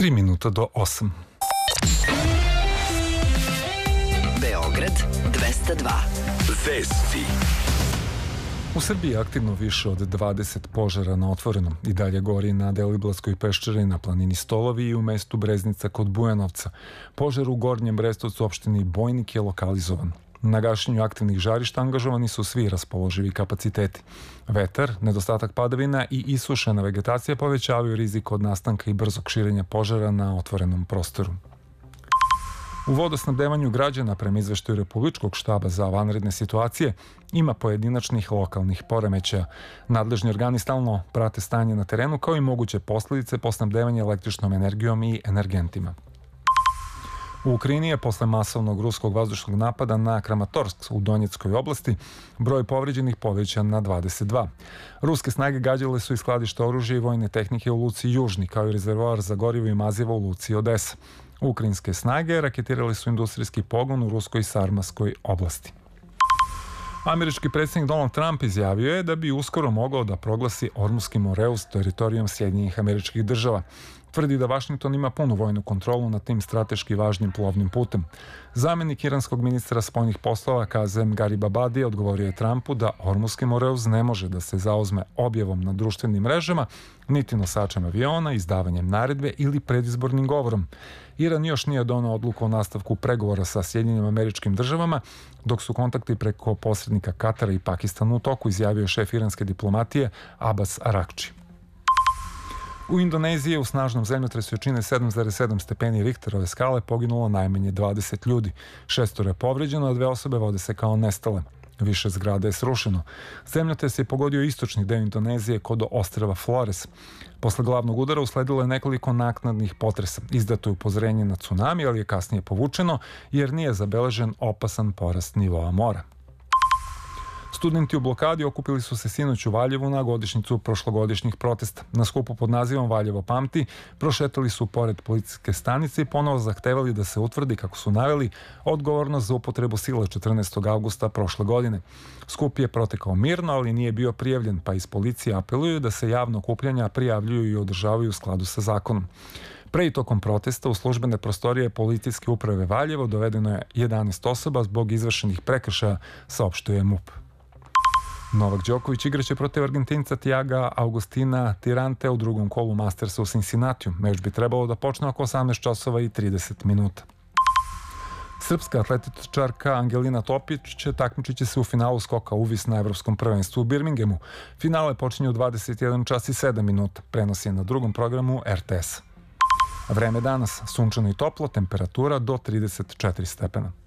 3 minuta do 8. Beograd 202. Vesti. U Srbiji je aktivno više od 20 požara na otvorenom. I dalje gori na Deliblatskoj peščari, na planini Stolovi i u mestu Breznica kod Bujanovca. Požar u Gornjem Brestovcu, opštini Bojnik, je lokalizovan. Na gašenju aktivnih žarišta angažovani su svi raspoloživi kapaciteti. Vetar, nedostatak padavina i isušena vegetacija povećavaju rizik od nastanka i brzog širenja požara na otvorenom prostoru. U vodosnabdevanju građana, prema izveštaju Republičkog štaba za vanredne situacije, ima pojedinačnih lokalnih poremećaja. Nadležni organi stalno prate stanje na terenu, kao i moguće posledice po snabdevanju električnom energijom i energentima. U Ukrajini je posle masovnog ruskog vazdušnog napada na Kramatorsk u Donjeckoj oblasti broj povređenih povećan na 22. Ruske snage gađale su i skladište oružja i vojne tehnike u luci Južni, kao i rezervoar za gorivo i mazivo u luci Odesa. Ukrajinske snage raketirali su industrijski pogon u ruskoj Sarmaskoj oblasti. Američki predsjednik Donald Trump izjavio je da bi uskoro mogao da proglasi Ormuski Moreus teritorijom Sjedinjenih Američkih Država. Tvrdi da Vašington ima punu vojnu kontrolu nad tim strateški važnim plovnim putem. Zamenik iranskog ministra spoljnih poslova Kazem Garibabadi odgovorio je Trumpu da Ormuski Moreus ne može da se zauzme objavom na društvenim mrežama, niti nosačem aviona, izdavanjem naredbe ili predizbornim govorom. Iran još nije doneo odluku o nastavku pregovora sa Sjedinjenim Američkim Državama, dok su kontakti preko posrednika Katara i Pakistana u toku, izjavio šef iranske diplomatije Abbas Arakči. U Indoneziji u snažnom zemljotresu jačine 7,7 stepeni Richterove skale poginulo najmanje 20 ljudi. 6 je povređeno, a 2 osobe vode se kao nestale. Više zgrada je srušeno. Zemljotres je pogodio istočni deo Indonezije kod ostrva Flores. Posle glavnog udara usledilo je nekoliko naknadnih potresa. Izdato je upozorenje na tsunami, ali je kasnije povučeno jer nije zabeležen opasan porast nivoa mora. Studenti u blokadi okupili su se sinoć u Valjevu na godišnjicu prošlogodišnjih protesta. Na skupu pod nazivom Valjevo pamti prošetali su pored policijske stanice i ponovo zahtevali da se utvrdi, kako su naveli, odgovornost za upotrebu sile 14. avgusta prošle godine. Skup je protekao mirno, ali nije bio prijavljen, pa iz policije apeluju da se javno okupljanja prijavljuju i održavaju u skladu sa zakonom. Pre i tokom protesta u službene prostorije policijske uprave Valjevo dovedeno je 11 osoba zbog izvršenih prekršaja, saopštuje MUP. Novak Đoković igraće protiv Argentinca Tiaga Augustina Tirante u drugom kolu Mastersa u Cincinnatiju. Meč bi trebalo da počne oko 18 časova i 30 minuta. Srpska atletičarka Angelina Topić takmičit će se u finalu skoka uvis na Evropskom prvenstvu u Birminghamu. Finale počinje u 21 čas i 7 minuta. Prenos je na drugom programu RTS. Vreme danas, sunčano i toplo, temperatura do 34 stepena.